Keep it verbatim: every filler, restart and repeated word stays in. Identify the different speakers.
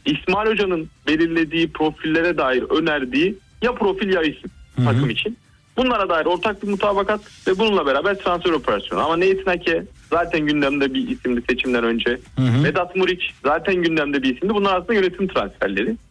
Speaker 1: İsmail Hoca'nın belirlediği profillere dair önerdiği ya profil ya isim Hı-hı. takım için. Bunlara dair ortak bir mutabakat ve bununla beraber transfer operasyonu. Ama Nathan Ake zaten gündemde bir isimdi seçimden önce. Hı-hı. Vedat Muriç zaten gündemde bir isimdi. Bunlar aslında yönetim transferleri.